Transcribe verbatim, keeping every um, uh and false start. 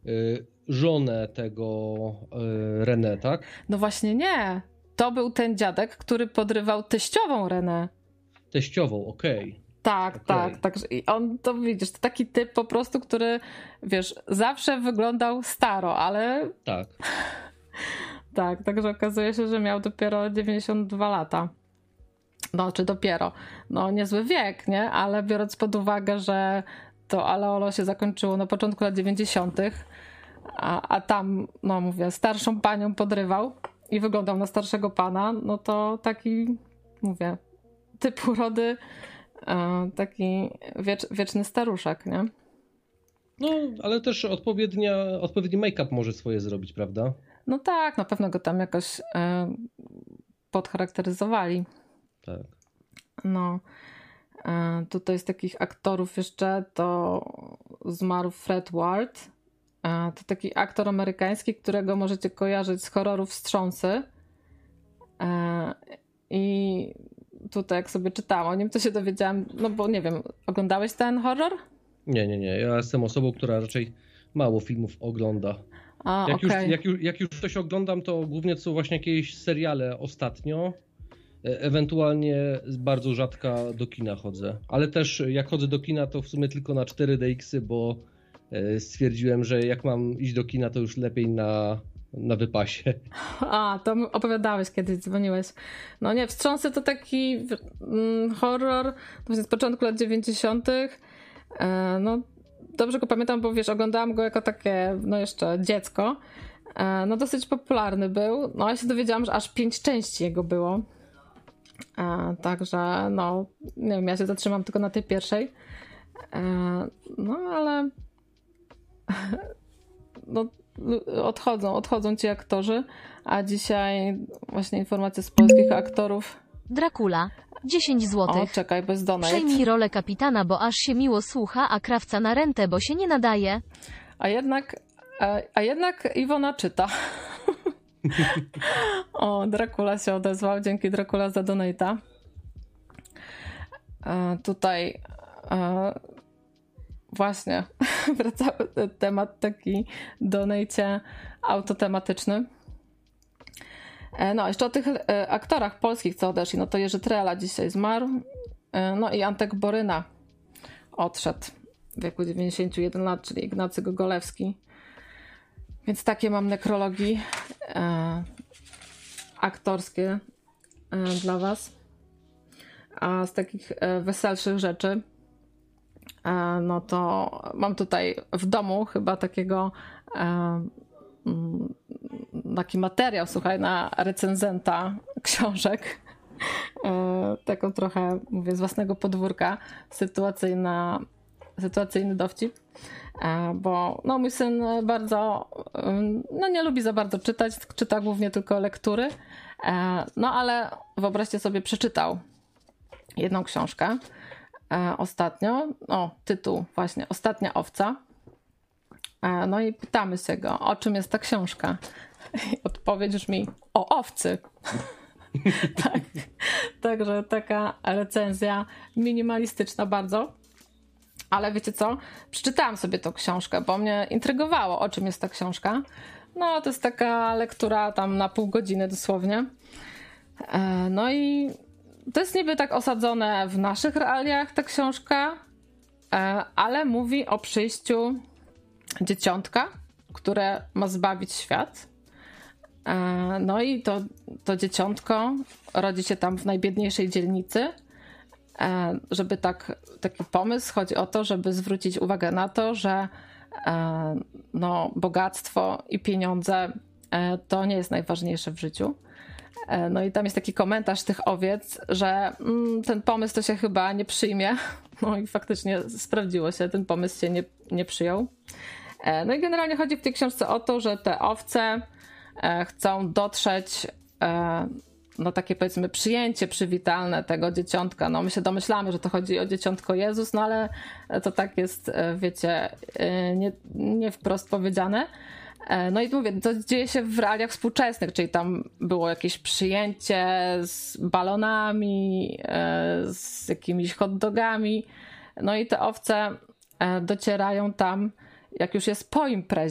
żonę tego René, tak? No właśnie nie. To był ten dziadek, który podrywał teściową René. Teściową, okej. Okay. Tak, okay. tak, tak. I on, to widzisz, to taki typ po prostu, który, wiesz, zawsze wyglądał staro, ale... Tak. Tak, także okazuje się, że miał dopiero dziewięćdziesiąt dwa lata. No, czy dopiero. No, niezły wiek, nie? Ale biorąc pod uwagę, że to Aleolo się zakończyło na początku lat dziewięćdziesiątych, a, a tam, no mówię, starszą panią podrywał i wyglądał na starszego pana, no to taki, mówię, typ urody, taki wiecz, wieczny staruszek, nie? No, ale też odpowiednia, odpowiedni make-up może swoje zrobić, prawda? No tak, na pewno go tam jakoś e, podcharakteryzowali. Tak. No, e, tutaj z takich aktorów jeszcze to zmarł Fred Ward. E, to taki aktor amerykański, którego możecie kojarzyć z horrorów Wstrząsy. E, I tutaj jak sobie czytałam o nim, to się dowiedziałam, no bo nie wiem, oglądałeś ten horror? Nie, nie, nie. Ja jestem osobą, która raczej mało filmów ogląda. A, jak, okay. już, jak, już, jak już coś oglądam, to głównie to są właśnie jakieś seriale ostatnio. Ewentualnie bardzo rzadka do kina chodzę. Ale też jak chodzę do kina, to w sumie tylko na cztery D X-y, bo stwierdziłem, że jak mam iść do kina, to już lepiej na, na wypasie. A, to opowiadałeś kiedyś, dzwoniłeś. No nie, Wstrząsy to taki mm, horror właśnie z początku lat dziewięćdziesiątych. E, no dobrze go pamiętam, bo wiesz, oglądałam go jako takie, no jeszcze dziecko. E, no dosyć popularny był. No ja się dowiedziałam, że aż pięć części jego było. E, także no, nie wiem, ja się zatrzymam tylko na tej pierwszej. E, no ale no odchodzą, odchodzą ci aktorzy, a dzisiaj właśnie informacje z polskich aktorów. Dracula, dziesięć złotych. O, czekaj, bez donate. Przejmij rolę kapitana, bo aż się miło słucha, a krawca na rentę, bo się nie nadaje. A jednak, a, a jednak Iwona czyta. O, Dracula się odezwał. Dzięki Dracula za donate'a. E, tutaj e, właśnie wraca temat taki donate autotematyczny. E, no, jeszcze o tych e, aktorach polskich, co odeszli. No to Jerzy Trela dzisiaj zmarł. E, no i Antek Boryna odszedł w wieku dziewięćdziesięciu jeden lat, czyli Ignacy Gogolewski. Więc takie mam nekrologii e, aktorskie e, dla was. A z takich e, weselszych rzeczy e, no to mam tutaj w domu chyba takiego e, m, taki materiał, słuchaj, na recenzenta książek. E, taką trochę, mówię, z własnego podwórka sytuacyjna, sytuacyjny dowcip. Bo no, mój syn bardzo no, nie lubi za bardzo czytać, czyta głównie tylko lektury, no ale wyobraźcie sobie, przeczytał jedną książkę ostatnio, o tytuł właśnie Ostatnia owca, no i pytamy się go, o czym jest ta książka. I odpowiedź brzmi, o owcy. Tak. Także taka recenzja minimalistyczna bardzo. Ale wiecie co? Przeczytałam sobie tą książkę, bo mnie intrygowało, o czym jest ta książka. No to jest taka lektura tam na pół godziny dosłownie. No i to jest niby tak osadzone w naszych realiach ta książka, ale mówi o przyjściu dzieciątka, które ma zbawić świat. No i to, to dzieciątko rodzi się tam w najbiedniejszej dzielnicy. Żeby tak, taki pomysł, chodzi o to, żeby zwrócić uwagę na to, że no, bogactwo i pieniądze to nie jest najważniejsze w życiu. No i tam jest taki komentarz tych owiec, że mm, ten pomysł to się chyba nie przyjmie. No i faktycznie sprawdziło się, ten pomysł się nie, nie przyjął. No i generalnie chodzi w tej książce o to, że te owce chcą dotrzeć no takie powiedzmy przyjęcie przywitalne tego dzieciątka. No my się domyślamy, że to chodzi o dzieciątko Jezus, no ale to tak jest, wiecie, nie, nie wprost powiedziane. No i mówię, to dzieje się w realiach współczesnych, czyli tam było jakieś przyjęcie z balonami, z jakimiś hot dogami. No i te owce docierają tam, jak już jest po imprezie.